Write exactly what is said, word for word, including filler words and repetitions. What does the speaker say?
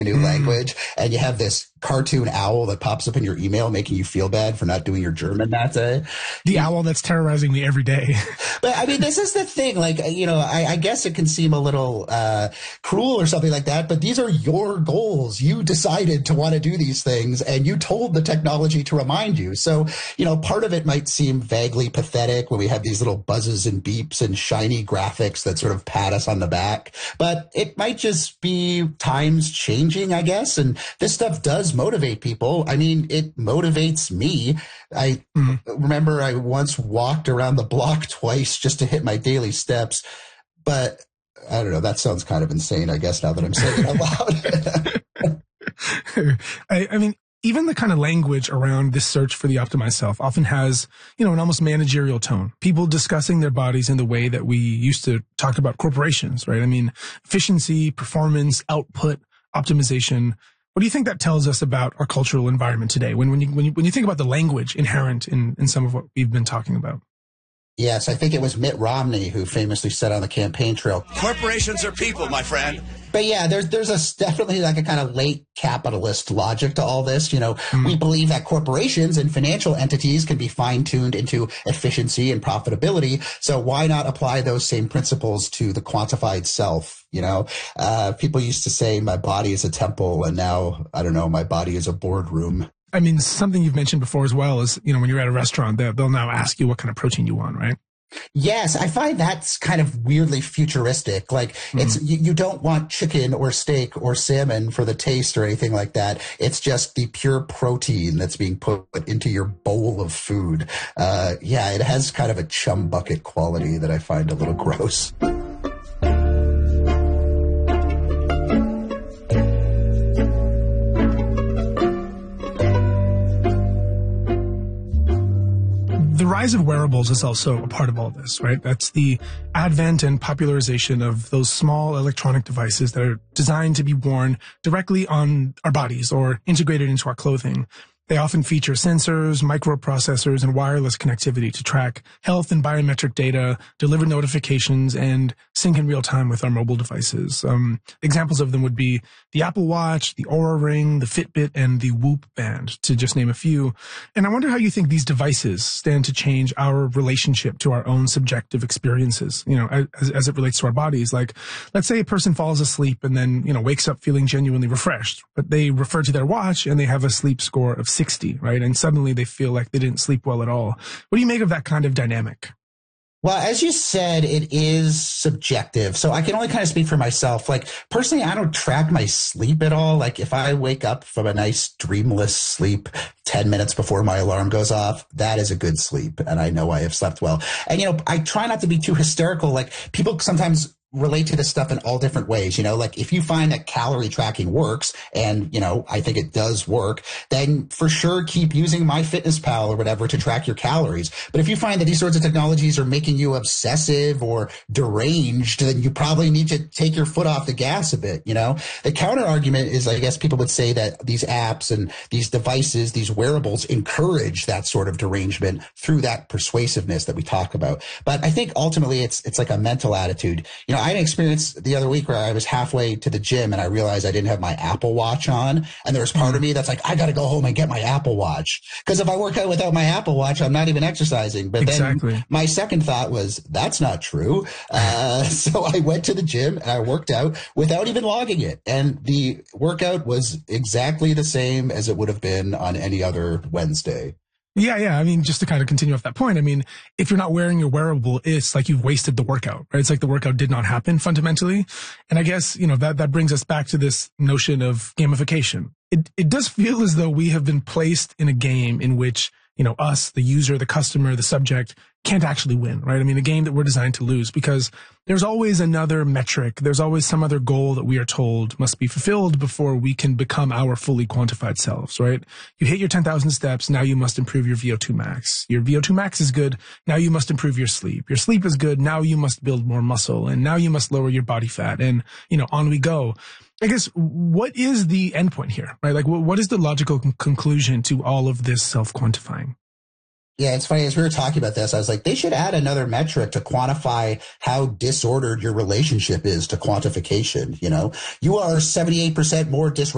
new Mm. language, and you have this cartoon owl that pops up in your email making you feel bad for not doing your German that day. The owl that's terrorizing me every day. But I mean, this is the thing, like, you know, I, I guess it can seem a little uh, cruel or something like that, but these are your goals. You decided to want to do these things, and you told the technology to remind you. So, you know, part of it might seem vaguely pathetic when we have these little buzzes and beeps and shiny graphics that sort of pat us on the back, but it might just be times changing, I guess. And this stuff does motivate people. I mean, it motivates me. I mm. remember I once walked around the block twice just to hit my daily steps. But I don't know. That sounds kind of insane, I guess, now that I'm saying it out loud. I, I mean, even the kind of language around this search for the optimized self often has, you know, an almost managerial tone. People discussing their bodies in the way that we used to talk about corporations, right? I mean, efficiency, performance, output, optimization. What do you think that tells us about our cultural environment today? When, when you, when you, when you think about the language inherent in, in some of what we've been talking about? Yes, I think it was Mitt Romney who famously said on the campaign trail, corporations are people, my friend. But yeah, there's there's a definitely like a kind of late capitalist logic to all this. You know, mm. we believe that corporations and financial entities can be fine-tuned into efficiency and profitability. So why not apply those same principles to the quantified self? You know, uh, people used to say my body is a temple, and now, I don't know, my body is a boardroom. I mean, something you've mentioned before as well is, you know, when you're at a restaurant, they'll, they'll now ask you what kind of protein you want, right? Yes, I find that's kind of weirdly futuristic. Like, it's, mm. you, you don't want chicken or steak or salmon for the taste or anything like that. It's just the pure protein that's being put into your bowl of food. Uh, yeah, it has kind of a chum bucket quality that I find a little gross. The rise of wearables is also a part of all this, right? That's the advent and popularization of those small electronic devices that are designed to be worn directly on our bodies or integrated into our clothing. They often feature sensors, microprocessors, and wireless connectivity to track health and biometric data, deliver notifications, and sync in real time with our mobile devices. Um, examples of them would be the Apple Watch, the Oura Ring, the Fitbit, and the Whoop Band, to just name a few. And I wonder how you think these devices stand to change our relationship to our own subjective experiences, you know, as, as it relates to our bodies. Like, let's say a person falls asleep and then, you know, wakes up feeling genuinely refreshed, but they refer to their watch and they have a sleep score of sixty, right? And suddenly they feel like they didn't sleep well at all. What do you make of that kind of dynamic? Well, as you said, it is subjective. So I can only kind of speak for myself. Like, personally, I don't track my sleep at all. Like, if I wake up from a nice dreamless sleep ten minutes before my alarm goes off, that is a good sleep. And I know I have slept well. And, you know, I try not to be too hysterical. Like, people sometimes relate to this stuff in all different ways. You know, like, if you find that calorie tracking works, and, you know, I think it does work, then for sure keep using MyFitnessPal or whatever to track your calories. But if you find that these sorts of technologies are making you obsessive or deranged, then you probably need to take your foot off the gas a bit. You know, the counter argument is, I guess people would say that these apps and these devices, these wearables, encourage that sort of derangement through that persuasiveness that we talk about. But I think ultimately it's, it's like a mental attitude. You know, I had an experience the other week where I was halfway to the gym and I realized I didn't have my Apple Watch on. And there was part of me that's like, I got to go home and get my Apple Watch. Because if I work out without my Apple Watch, I'm not even exercising. But exactly. Then my second thought was, that's not true. Uh, so I went to the gym and I worked out without even logging it. And the workout was exactly the same as it would have been on any other Wednesday. Yeah, yeah. I mean, just to kind of continue off that point, I mean, if you're not wearing your wearable, it's like you've wasted the workout, right? It's like the workout did not happen fundamentally. And I guess, you know, that, that brings us back to this notion of gamification. It, it does feel as though we have been placed in a game in which, you know, us, the user, the customer, the subject, can't actually win, right? I mean, a game that we're designed to lose because there's always another metric. There's always some other goal that we are told must be fulfilled before we can become our fully quantified selves, right? You hit your ten thousand steps. Now you must improve your V O two max. Your V O two max is good. Now you must improve your sleep. Your sleep is good. Now you must build more muscle, and now you must lower your body fat, and, you know, on we go. I guess, what is the endpoint here, right? Like, what is the logical con- conclusion to all of this self-quantifying? Yeah, it's funny. As we were talking about this, I was like, they should add another metric to quantify how disordered your relationship is to quantification. You know, you are seventy-eight percent more dysregulated